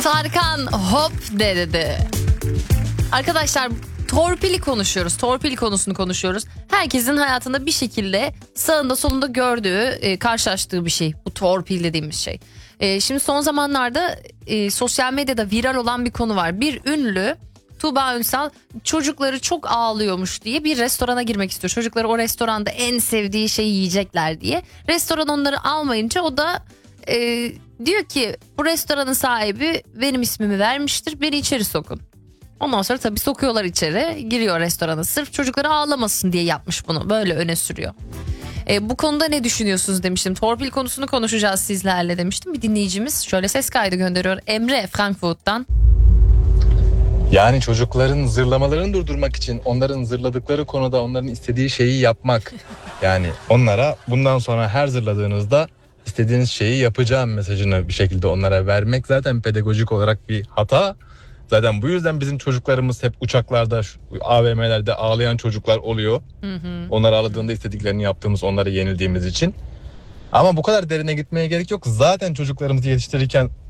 Tarkan hop dedi. Arkadaşlar torpili konuşuyoruz. Torpil konusunu konuşuyoruz. Herkesin hayatında bir şekilde sağında solunda gördüğü, karşılaştığı bir şey. Bu torpil dediğimiz şey. Şimdi son zamanlarda sosyal medyada viral olan bir konu var. Bir ünlü, Tuğba Ünsal, çocukları çok ağlıyormuş diye bir restorana girmek istiyor. Çocukları o restoranda en sevdiği şeyi yiyecekler diye. Restoran onları almayınca o da diyor ki bu restoranın sahibi benim ismimi vermiştir, beni içeri sokun. Ondan sonra tabii sokuyorlar içeri, giriyor restorana, sırf çocukları ağlamasın diye yapmış bunu, böyle öne sürüyor. Bu konuda ne düşünüyorsunuz demiştim. Torpil konusunu konuşacağız sizlerle demiştim. Bir dinleyicimiz şöyle ses kaydı gönderiyor. Emre Frankfurt'tan. Yani çocukların zırlamalarını durdurmak için onların zırladıkları konuda onların istediği şeyi yapmak. Yani onlara bundan sonra her zırladığınızda istediğiniz şeyi yapacağım mesajını bir şekilde onlara vermek zaten pedagojik olarak bir hata. Zaten bu yüzden bizim çocuklarımız hep uçaklarda, AVM'lerde ağlayan çocuklar oluyor. Onlar ağladığında istediklerini yaptığımız, onları yenildiğimiz için. Ama bu kadar derine gitmeye gerek yok. Zaten çocuklarımızı yetiştirirken